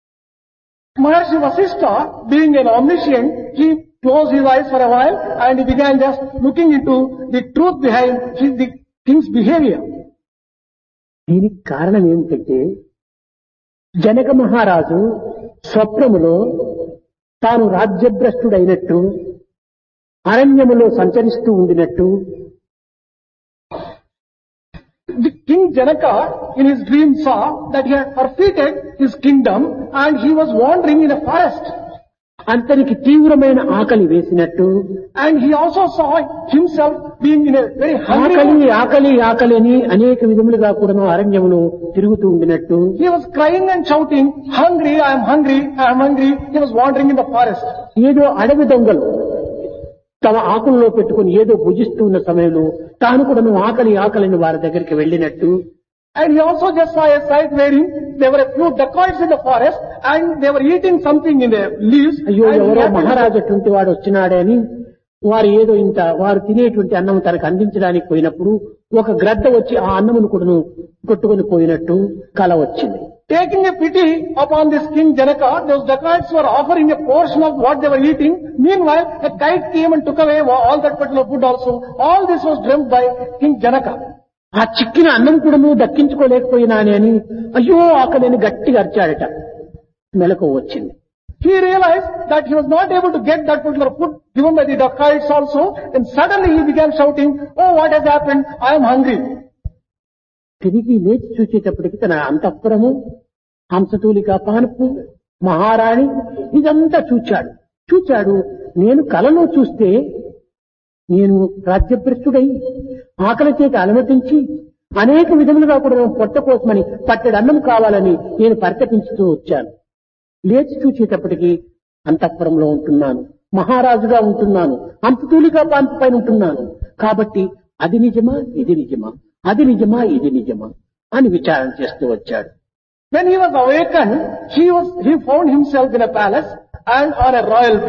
Maharishi Vasishtha, being an omniscient, he closed his eyes for a while and he began just looking into the truth behind his, the king's behavior.
దీనికి కారణం ఏమిటంటే జనక మహారాజు స్వప్నములో తాను రాజ్యభ్రష్టుడైనట్టు అరణ్యములో సంచరిస్తూ ఉండినట్టు,
the King Janaka in his dream saw that he had forfeited his kingdom and he was wandering in a forest.
అతనికి తీవ్రమైన ఆకలి వేసినట్టు,
And he also saw himself being in a very hungry
ఆకలి
mood.
ఆకలి ఆకలి అని అనేక విధములుగా కూడా అరణ్యములో తిరుగుతూ ఉండినట్టు,
He was crying and shouting, hungry, I am hungry, I am hungry. He was wandering in the forest.
ఏదో అడవి దొంగలు తమ ఆకుల్లో పెట్టుకుని ఏదో భుజిస్తూ ఉన్న సమయంలో తాను కూడా ఆకలి ఆకలిని వారి దగ్గరికి వెళ్ళినట్టు,
And he also just saw a sight wherein there were a few dacoits in the forest and they were eating something in the leaves.
అయ్యో
And he
ఎవరో
happened to-
మహారాజు అటువంటి వాడు వచ్చినాడే అని వారు ఏదో ఇంత వారు తినేటువంటి అన్నం తనకు అందించడానికి పోయినప్పుడు ఒక గ్రద్ద వచ్చి ఆ అన్నమును కూడా కొట్టుకొని పోయినట్టు కల వచ్చింది.
Taking a pity upon this King Janaka, those dacoits were offering a portion of what they were eating. Meanwhile, a kite came and took away all that particular food also. All this was dreamt by King Janaka.
ఆ చిక్కిన అన్నం కూడా నువ్వు దక్కించుకోలేకపోయినాని అని అయ్యో ఆకలి అని గట్టిగా అరిచాడట. మెలకు వచ్చింది.
He realized that he was not able to get that particular food given by the dacoits also. And suddenly he began shouting, oh, what has happened? I am hungry.
తిరిగి లేచి చూసేటప్పటికి తన అంతఃపురము, హంసతూలిక పానపు, మహారాణి ఇదంతా చూచాడు. చూచాడు నేను కలలో చూస్తే నేను రాజ్యభ్రష్టుడై ఆకలి చేత అనుమతించి అనేక విధములుగా కూడా పొట్ట కోసమని పట్టెడు అన్నం కావాలని నేను పరితపించుతూ వచ్చాను. లేచి చూసేటప్పటికి అంతఃపురంలో ఉంటున్నాను, మహారాజుగా ఉంటున్నాను, హంసతూలిక పాన్పు పైన ఉంటున్నాను. కాబట్టి అది నిజమా ఇది నిజమా అది నిజమా ఇది నిజమా అని విచారణ చేస్తూ వచ్చాడు.
When he was awakened, he was, he found himself in a palace and on a royal bed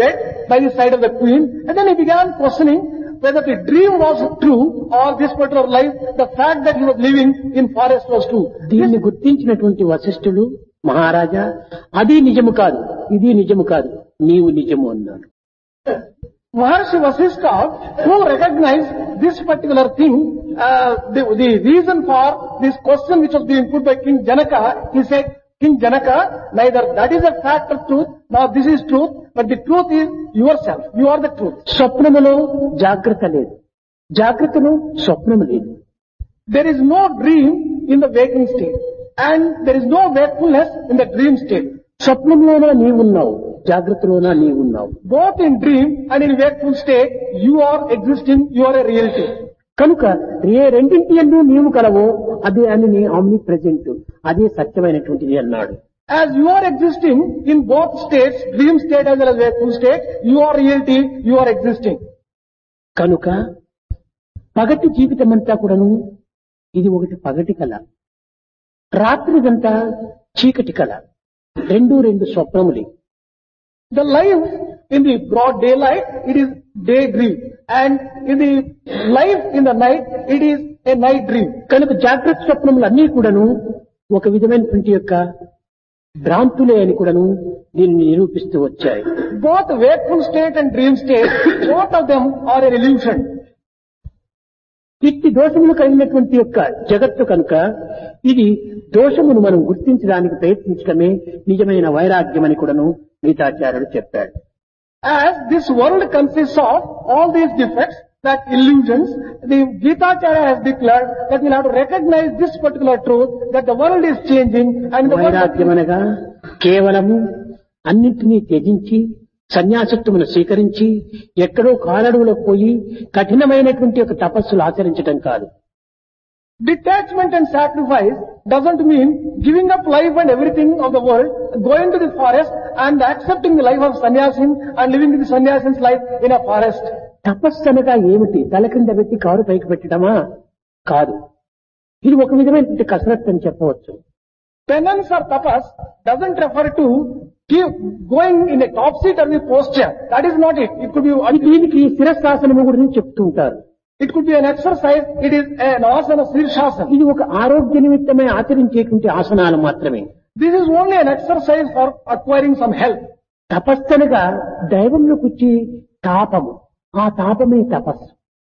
by the side of the queen, and then he began questioning whether the dream was true or this particular life, the fact that he was living in forest was true.
దీన్ని గుర్తించినటువంటి వశిష్ఠుడు మహారాజా అది నిజము కాదు ఇది నిజము కాదు నీవు నిజము అన్నాడు.
Maharshi Vasishtha, who recognized this particular thing, uh, the, the reason for this question which was being put by King Janaka, he said, King Janaka, neither that is a fact of truth, nor this is truth, but the truth is yourself. You are the truth.
స్వప్నములో జాగ్రత్త లేదు, జాగ్రత్తలో స్వప్నము లేదు.
There is no dream in the waking state, and there is no wakefulness in the dream state.
స్వప్నంలోనా నీవున్నావు, జాగ్రత్తలోనా నీవున్నావు.
Both in dream and in wakeful state, you are existing, you are a reality.
కనుక ఏ రెండింటి యందు నీవు కలవో అదే అని omni present, అదే సత్యమైనటువంటిది అన్నాడు.
As you are existing in both states, dream state as well as wakeful state, you are reality, you are existing.
కనుక పగటి జీవితం అంతా కూడాను ఇది ఒకటి పగటి కళ, రాత్రిదంతా చీకటి కళ, రెండు రెండు స్వప్నములే.
The life in the broad daylight, it is daydream, and in the life in the night, it is a night dream.
కనుక జాగ్రత్త స్వప్నములు అన్నీ కూడాను ఒక విధమైనటువంటి యొక్క భ్రాంతులే అని కూడాను దీనిని నిరూపిస్తూ వచ్చాయి.
Both wakeful state and dream state, both of them are an illusion.
ఇట్టి దోషములు కలిగినటువంటి యొక్క జగత్తు కనుక ఇది దోషమును మనం గుర్తించడానికి ప్రయత్నించడమే నిజమైన వైరాగ్యం అని కూడాను గీతాచార్యుడు చెప్పాడు.
As this world consists of all these defects, that illusions, the Gitacharya has declared that we'll have to recognize this particular truth, that the world is changing and the world...
వైరాగ్యం అనగా కేవలము అన్నింటినీ త్యజించి సన్యాసత్వమును స్వీకరించి ఎక్కడో కారడువులకు పోయి కఠినమైనటువంటి ఒక తపస్సులు ఆచరించడం కాదు.
Detachment and sacrifice doesn't mean giving up life and everything of the world, going to the forest and accepting the life of sannyasin and living the sannyasin's life in a forest.
తపస్సు అనగా ఏమిటి? తల కింద పెట్టి car పైకి పెట్టడమా? కాదు. ఇది ఒక విధమైనటువంటి కసరత్తు అని చెప్పవచ్చు.
Penance or tapas doesn't refer to keep going in a topsy-turvy posture. That is not it. It could be...
దీనికి శిరస్సాసనము గురించి చెప్తూ ఉంటారు.
It could be an exercise. It is an asana, Sirshasana.
ఇది ఒక ఆరోగ్య నిమిత్తమై ఆచరించేటువంటి ఆసనాలు మాత్రమే.
This is only an exercise for acquiring some health.
తపస్సనగా దైవంలో కూర్చి తాపము, ఆ తాపమే తపస్సు.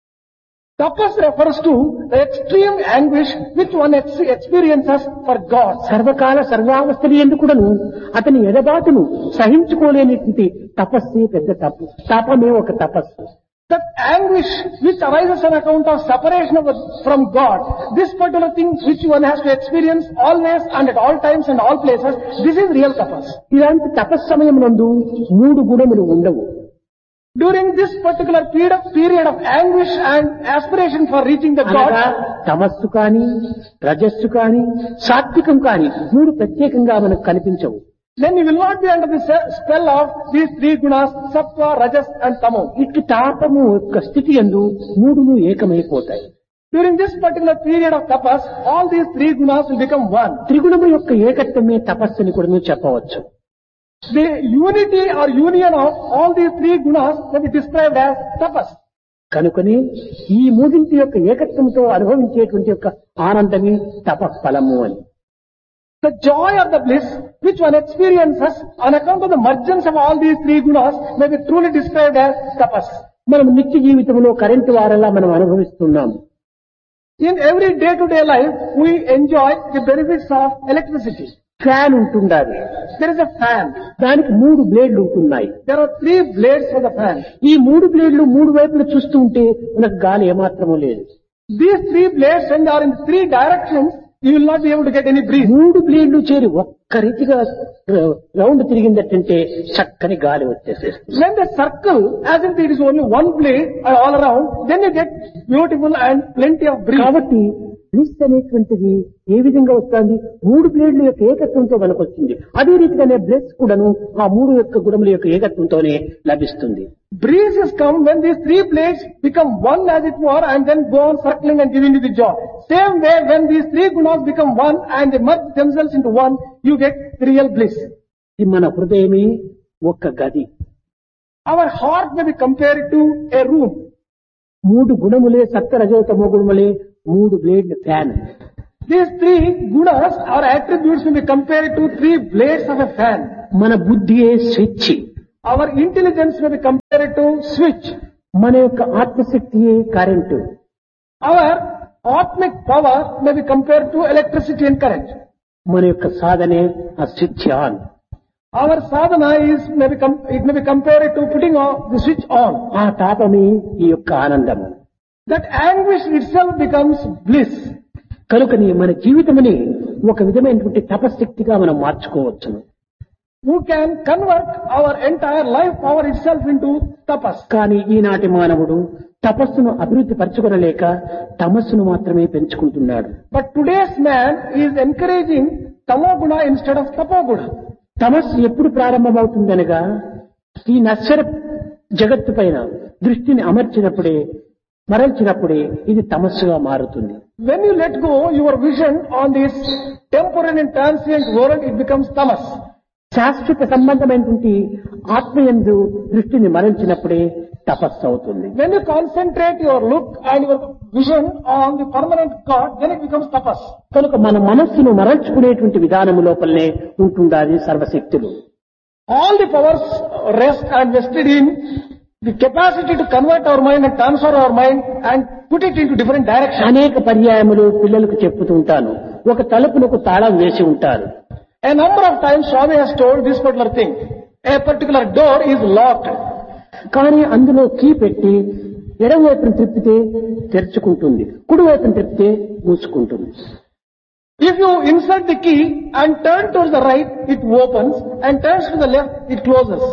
Tapas refers to the extreme anguish which one ex- experiences for God.
సర్వకాల సర్వావస్థలు ఎందుకుడను అతని ఎడబాటును సహించుకోలేనిటువంటి తపస్సే పెద్ద తప్పు, తాపమే ఒక తపస్సు.
That anguish which arises on account of separation of the, from God, this particular thing which one has to experience always and at all times and all places, this is real tapas.
ఇలాంటి తపస్సు సమయమునందు మూడు గుణములు ఉండవు.
During this particular period of, period of anguish and aspiration for reaching the God,
అనగా తమస్సు కాని రజస్సు కాని సాత్వికం కాని మూడు ప్రత్యేకంగా మనకు కనిపించవు.
then you will not be under the spell of these three gunas, sattva, rajas and tamo.
ఇట్టి తాపము యొక్క స్థితి యందు మూడును ఏకమైపోతాయి.
During this particular period of tapas, all these three gunas will become one.
త్రిగుణము యొక్క ఏకత్వమే తపస్సుని కూడా చెప్పవచ్చు.
The unity or union of all these three gunas can be described as tapas.
కనుకనే ఈ మూడింటి యొక్క ఏకత్వంతో అనుభవించేటువంటి యొక్క ఆనందమే తపఫలము అని.
The joy or the bliss which one experiences on account of the mergence of all these three gunas may be truly described as tapas.
మనం నిత్య జీవితంలో కరెంటు వారలా మనం అనుభవిస్తున్నాము.
In every day-to-day life, we enjoy the benefits of electricity.
Fan ఉంటుండాలి.
There is a fan.
దానికి మూడు బ్లేడ్లు ఉంటున్నాయి.
There are three blades for the fan.
ఈ మూడు బ్లేడ్లు మూడు వైపులు చూస్తూ ఉంటే మనకు గాలి ఏమాత్రమూ లేదు.
These three blades, when they are in three directions, you will not be able to get any breeze.
మూడు బ్లేడ్లు చేరి ఒక్క రీతిగా రౌండ్ తిరిగిందటంటే చక్కని గాలి వచ్చేసేస్తుంది.
When they circle, as if it is only one blade and all around, then you get beautiful and plenty of breeze.
కాబట్టి bliss అనేటువంటిది ఏ విధంగా వస్తుంది? మూడు బ్లేడ్ల యొక్క ఏకత్వంతో మనకు వచ్చింది. అదే రీతిగానే బ్లెస్ కూడాను ఆ మూడు యొక్క గుణముల యొక్క ఏకత్వంతోనే లభిస్తుంది.
Breezes come when these three blades become one as it were and then go on circling and giving you the joy. Same way when these three gunas become one and they merge themselves into one, you get the real bliss.
ఇది మన హృదయమే ఒక్క గది.
Our heart may be compared to a room.
మూడు గుణములే సత్వ రజోతమో గుణములే మూడు blade fan.
These three gunas or attributes may be compared to three blades of a fan.
మన బుద్ధియే switch.
Our intelligence may be compared to switch.
మన యొక్క ఆత్మశక్తియే current.
Our atmic power may be compared to electricity and current.
మన యొక్క సాధనే ఆ switch on.
Our sadhana is may be com- it may be compared to putting on the switch on.
ఆ తాపమే ఈ యొక్క ఆనందము.
That anguish itself becomes bliss.
కనుకని మన జీవితముని ఒక విధమైనటువంటి తపశక్తిగా మనం మార్చుకోవచ్చును.
Who can convert our entire life power itself into tapas.
కానీ ఈనాటి మానవుడు తపస్సును అభివృద్ధి పరచుకొనలేక తమస్సును మాత్రమే పెంచుకుంటున్నాడు.
But today's man is encouraging tamoguna instead of tapoguna.
తమస్సు ఎప్పుడు ప్రారంభమవుతుందనగా ఈ నశ్వర జగత్తు పైన దృష్టిని అమర్చినప్పుడే మరల్చినప్పుడే ఇది తమస్సుగా మారుతుంది.
When you let go your vision on this temporary and transient world, it becomes tamas.
శాశ్వత సంబంధమైనటువంటి ఆత్మయందు దృష్టిని మరల్చినప్పుడే తపస్సు అవుతుంది.
When you concentrate your look and your vision on the permanent God, then it becomes tapas.
కనుక మన మనస్సును మరల్చుకునేటువంటి విధానము లోపలనే ఉంటుండాలి సర్వశక్తులు.
All the powers rest and vested in the capacity to convert our mind and transfer our mind and put it into different directions.
అనేక పర్యాయములు పిల్లలకు చెప్పుతూ ఉంటాను. ఒక తలుపునకు తాళం వేసి ఉంటారు.
A number of times Swami has told this particular thing. A particular door is locked.
కానీ అందులో కీ పెట్టి ఎడమవైపును తిప్పితే తెరుచుకుంటుంది, కుడివైపును తిప్పితే మూసుకుంటుంది.
If you insert the key and turn towards the right, it opens, and turns to the left, it closes.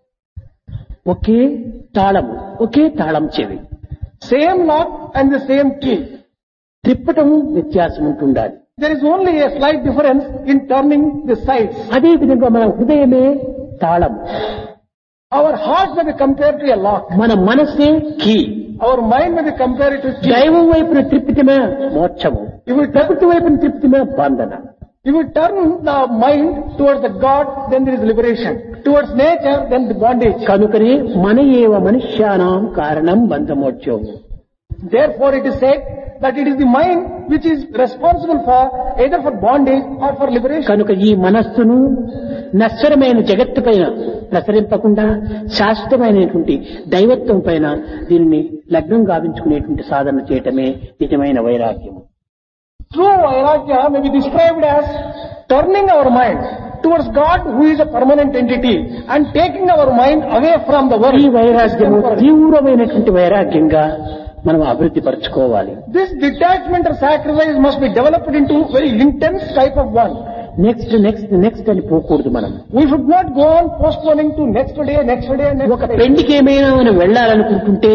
ఒకే తాళం, ఒకే తాళం చెవి,
Same lock and the same key.
తిప్పటం వ్యత్యాసం ఉంటుండాలి.
There is only a slight difference in turning the sides.
అదే విధంగా మన హృదయమే తాళం,
Our heart may be compared to a lock.
మన మనసే key.
Our mind may be compared to key.
దైవం వైపున త్రిప్పితమే మోక్షము,
If we,
ప్రకృతి వైపున త్రిప్పితమే బంధన.
if we turn the mind towards the God, then there is liberation. Towards nature, then the bondage.
కనుకనే మన ఏవ మనుష్యానాం కారణం బంధమోక్షము.
Therefore it is said that it is the mind which is responsible for either for bondage or for liberation.
కనుక ఈ మనస్సును నశ్వరమైన జగత్తు పైన ప్రసరింపకుండా శాశ్వతమైనటువంటి దైవత్వం పైన దీనిని లగ్నం గావించుకునేటువంటి సాధన చేయటమే నిజమైన వైరాగ్యము.
True vairagya may be described as turning our mind towards God who is a permanent entity and taking our mind away from the world.
ఈ వైరాగ్యము తీవ్రమైనటువంటి వైరాగ్యంగా మనం అభివృద్ధి పరచుకోవాలి.
This detachment or sacrifice must be developed into very intense type of one.
Next next next అని పోకూడదు. మనం
We should not go on postponing to next day, next day, next
ఒక
day.
పెళ్లికి ఏమైనా మనం వెళ్ళాలనుకుంటుంటే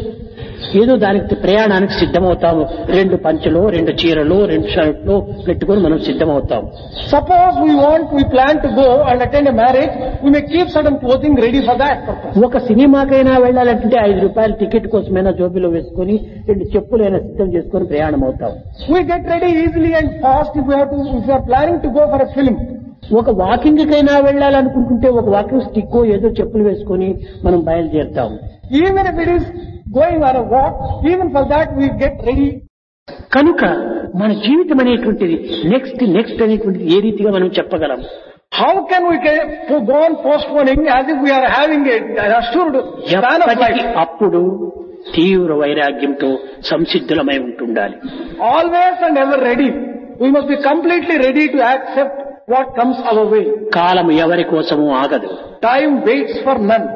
ఏదో దానికి ప్రయాణానికి సిద్ధమవుతాము. రెండు పంచలో, రెండు చీరలో, రెండు షర్ట్లో పెట్టుకొని మనం సిద్ధమవుతాం.
Suppose we want, we plan to go and attend a marriage, we may keep certain clothing ready for that purpose.
ఒక సినిమాకైనా వెళ్ళాలంటే ఐదు రూపాయల టికెట్ కోసమైనా జోబీలో వేసుకొని రెండు చెప్పులైనా సిద్ధం చేసుకొని ప్రయాణం అవుతాం.
We get ready easily and fast if we have to, if we are planning to go for a film.
ఒక వాకింగ్ కైనా వెళ్ళాలనుకుంటుంటే ఒక వాకింగ్ స్టిక్ ఏదో చెప్పులు వేసుకొని మనం బయలుదేరుతాం.
Even if it is going on a walk, even for that we get ready.
కనుక మన జీవితం అనేటువంటిది నెక్స్ట్ నెక్స్ట్ అనేటువంటిది ఏ రీతిగా మనం చెప్పగలం?
How can we get to go on postponing as if we are having a, an assured span of
ఎప్పటికీ
life?
అప్పుడు తీవ్ర వైరాగ్యంతో సంసిద్ధులమై ఉంటుండాలి.
Always and ever ready. We must be completely ready to accept what comes our way.
కాలం ఎవరి కోసము ఆగదు.
Time waits for none.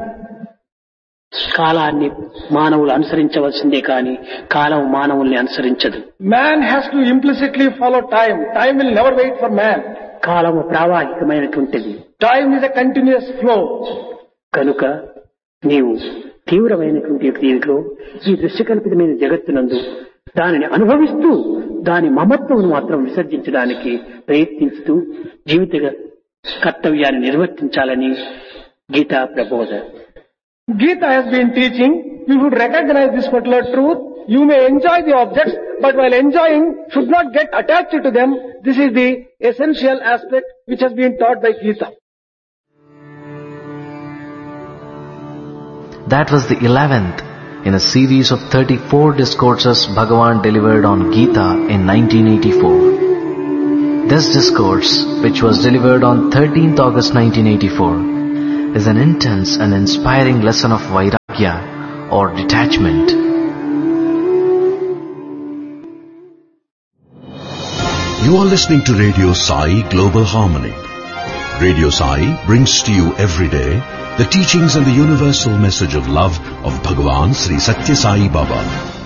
కాలాన్ని మానవులు అనుసరించవలసిందే కానీ కాలం మానవుల్ని అనుసరించదు.
Man has to implicitly follow time. Time will never wait for man.
కాలము ప్రావాహికమైనటువంటిది.
Time is a continuous flow.
కనుక నీవు తీవ్రమైనటువంటి దీనిలో ఈ దృశ్యకల్పితమైన జగత్తునందు దానిని అనుభవిస్తూ దాని మమత్వం మాత్రం విసర్జించడానికి ప్రయత్నిస్తూ జీవిత కర్తవ్యాన్ని నిర్వర్తించాలని గీతా ప్రబోధ.
Gita has been teaching, you should recognize this particular truth. You may enjoy the objects, but while enjoying, should not get attached to them. This is the essential aspect which has been taught by Gita.
That was the eleventh in a series of thirty-four discourses Bhagavan delivered on Gita in nineteen eighty-four. This discourse, which was delivered on thirteenth August nineteen eighty-four, is an intense and inspiring lesson of Vairagya or detachment.
You are listening to Radio Sai Global Harmony. Radio Sai brings to you every day the teachings and the universal message of love of Bhagavan Sri Satya Sai Baba.